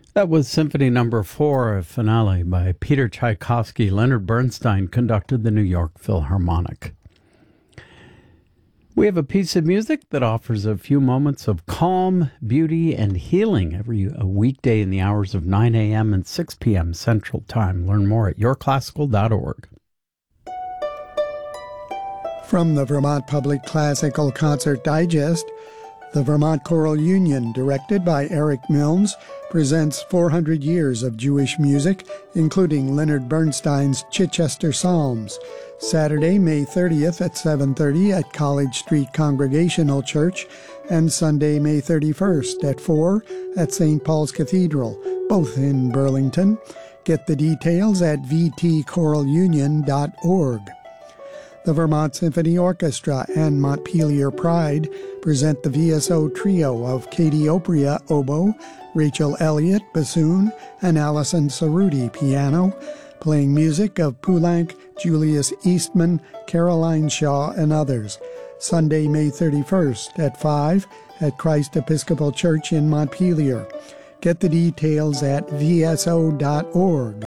That was Symphony Number 4, a finale by Peter Tchaikovsky. Leonard Bernstein conducted the New York Philharmonic. We have a piece of music that offers a few moments of calm, beauty, and healing every weekday in the hours of 9 a.m. and 6 p.m. Central Time. Learn more at yourclassical.org. From the Vermont Public Classical Concert Digest, the Vermont Choral Union, directed by Eric Milnes, presents 400 years of Jewish music, including Leonard Bernstein's Chichester Psalms, Saturday, May 30th at 7:30 at College Street Congregational Church, and Sunday, May 31st at 4 at St. Paul's Cathedral, both in Burlington. Get the details at vtchoralunion.org. The Vermont Symphony Orchestra and Montpelier Pride present the VSO trio of Katie Opria, oboe, Rachel Elliott, bassoon, and Allison Cerruti, piano, playing music of Poulenc, Julius Eastman, Caroline Shaw, and others. Sunday, May 31st at 5 at Christ Episcopal Church in Montpelier. Get the details at vso.org.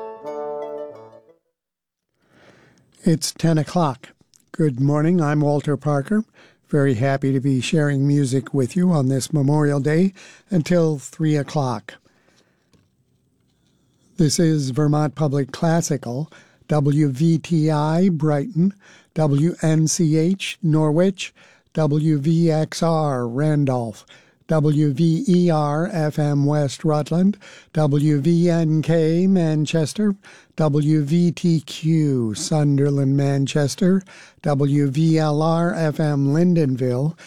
It's 10 o'clock. Good morning, I'm Walter Parker. Very happy to be sharing music with you on this Memorial Day until 3 o'clock. This is Vermont Public Classical, WVTI Brighton, WNCH Norwich, WVXR Randolph, WVER FM West Rutland, WVNK Manchester, WVTQ Sunderland Manchester, WVLR FM Lyndonville,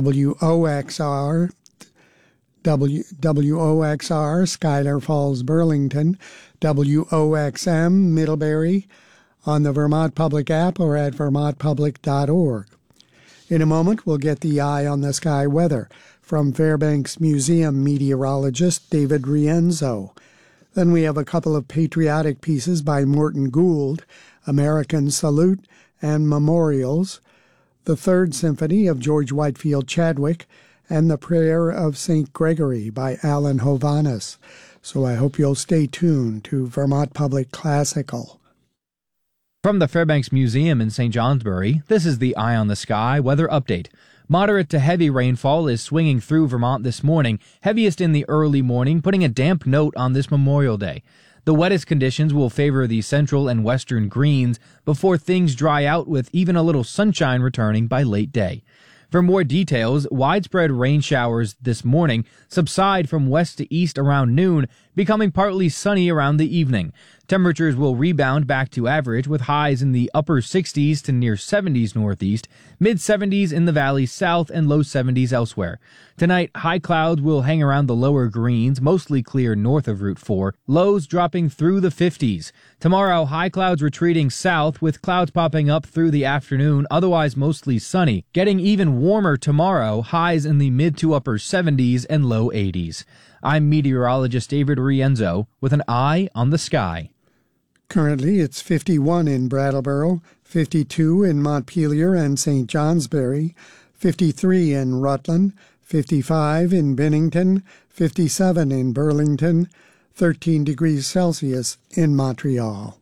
WOXR Schuyler Falls Burlington, WOXM Middlebury, on the Vermont Public app or at vermontpublic.org. In a moment, we'll get the Eye on the Sky weather from Fairbanks Museum meteorologist David Rienzo. Then we have a couple of patriotic pieces by Morton Gould, American Salute and Memorials, the Third Symphony of George Whitefield Chadwick, and the Prayer of St. Gregory by Alan Hovhaness. So I hope you'll stay tuned to Vermont Public Classical. From the Fairbanks Museum in St. Johnsbury, this is the Eye on the Sky weather update. Moderate to heavy rainfall is swinging through Vermont this morning, heaviest in the early morning, putting a damp note on this Memorial Day. The wettest conditions will favor the central and western greens before things dry out with even a little sunshine returning by late day. For more details, widespread rain showers this morning subside from west to east around noon, becoming partly sunny around the evening. Temperatures will rebound back to average with highs in the upper 60s to near 70s northeast, mid-70s in the valley south, and low 70s elsewhere. Tonight, high clouds will hang around the lower greens, mostly clear north of Route 4, lows dropping through the 50s. Tomorrow, high clouds retreating south with clouds popping up through the afternoon, otherwise mostly sunny. Getting even warmer tomorrow, highs in the mid to upper 70s and low 80s. I'm meteorologist David Rienzo with an Eye on the Sky. Currently, it's 51 in Brattleboro, 52 in Montpelier and St. Johnsbury, 53 in Rutland, 55 in Bennington, 57 in Burlington, 13 degrees Celsius in Montreal.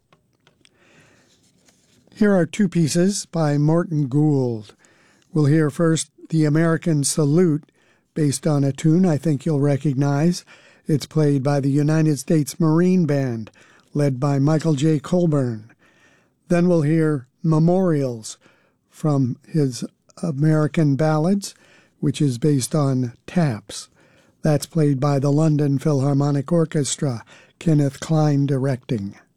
Here are two pieces by Morton Gould. We'll hear first the American Salute, based on a tune I think you'll recognize. It's played by the United States Marine Band, led by Michael J. Colburn. Then we'll hear Memorials from his American Ballads, which is based on Taps. That's played by the London Philharmonic Orchestra, Kenneth Klein directing.